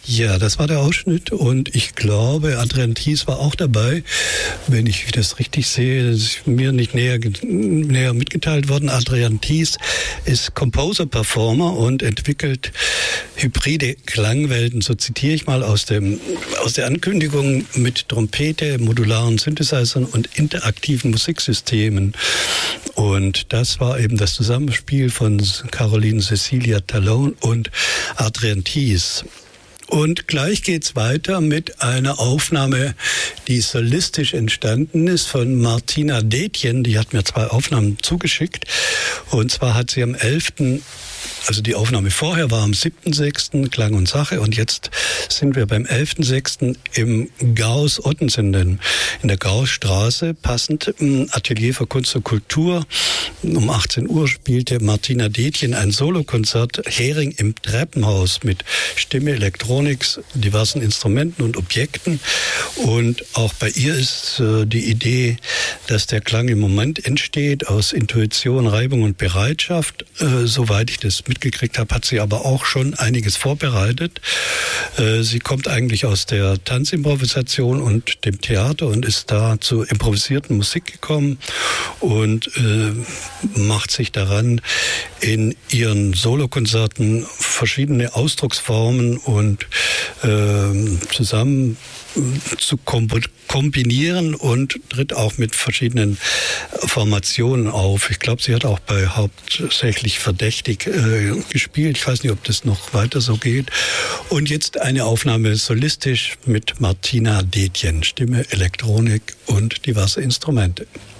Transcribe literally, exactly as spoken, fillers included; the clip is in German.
Ja, das war der Ausschnitt und ich glaube, Adrian Thies war auch dabei. Wenn ich das richtig sehe, das ist mir nicht näher, näher mitgeteilt worden. Adrian Thies ist Composer-Performer und entwickelt hybride Klangwelten. So zitiere ich mal aus, dem, aus der Ankündigung mit Trompete, modularen Synthesizern und interaktiven Musiksystemen. Und das war eben das Zusammenspiel von Caroline Cecilia Talon und Adrian Thies. Und gleich geht's weiter mit einer Aufnahme, die solistisch entstanden ist von Martina Detjen. Die hat mir zwei Aufnahmen zugeschickt. Und zwar hat sie am elften Also die Aufnahme vorher war am siebten sechsten Klang und Sache und jetzt sind wir beim elften sechsten im Gauss Ottensen, in der Gaussstraße, passend im Atelier für Kunst und Kultur. Um achtzehn Uhr spielte Martina Detjen ein Solokonzert Hering im Treppenhaus mit Stimme, Elektronik, diversen Instrumenten und Objekten. Und auch bei ihr ist äh, die Idee, dass der Klang im Moment entsteht aus Intuition, Reibung und Bereitschaft. Äh, soweit ich das mitgekriegt habe, hat sie aber auch schon einiges vorbereitet. Äh, sie kommt eigentlich aus der Tanzimprovisation und dem Theater und ist da zu improvisierten Musik gekommen und äh, macht sich daran, in ihren Solokonzerten verschiedene Ausdrucksformen und äh, zusammen zu kombinieren und tritt auch mit verschiedenen Formationen auf. Ich glaube, sie hat auch bei Hauptsächlich Verdächtig äh, gespielt. Ich weiß nicht, ob das noch weiter so geht. Und jetzt eine Aufnahme solistisch mit Martina Detjen. Stimme, Elektronik und diverse Instrumente.